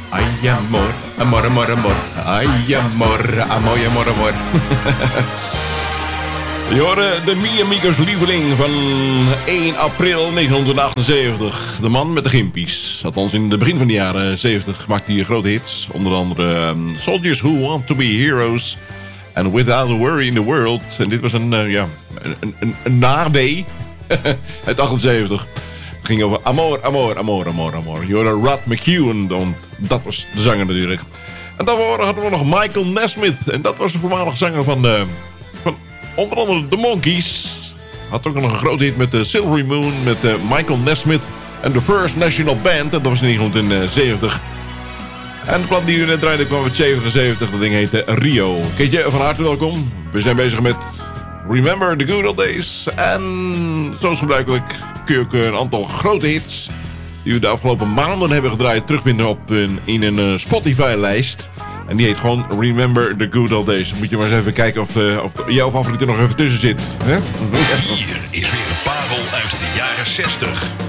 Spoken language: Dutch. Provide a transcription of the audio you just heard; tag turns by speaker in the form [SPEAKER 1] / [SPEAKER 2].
[SPEAKER 1] Ay, amor, amor, amor, amor. Ay, amor, amor, amor, amor. Je hoorde de Mi Amigos lieveling van 1 april 1978. De man met de gimpies. Althans in het begin van de jaren 70 maakte hij grote hits. Onder andere Soldiers Who Want To Be Heroes. En Without a Worry in the World. En dit was een nade uit 78. Het ging over amor, amor, amor, amor, amor. Je hoorde Rod McEwen. Dat was de zanger natuurlijk. En daarvoor hadden we nog Michael Nesmith. En dat was de voormalige zanger van onder andere The Monkees. Had ook nog een grote hit met Silvery Moon. Met Michael Nesmith en The First National Band. En dat was in 1970. En de plaat die u net draaide kwam uit 77. Dat ding heette Rio. Keetje, van harte welkom. We zijn bezig met Remember the Good Old Days. En zoals gebruikelijk kun je ook een aantal grote hits die we de afgelopen maanden hebben gedraaid terugvinden in een Spotify-lijst. En die heet gewoon Remember the Good Old Days. Moet je maar eens even kijken of jouw favoriet er nog even tussen zit. Hè?
[SPEAKER 2] Hier is weer een parel uit de jaren 60.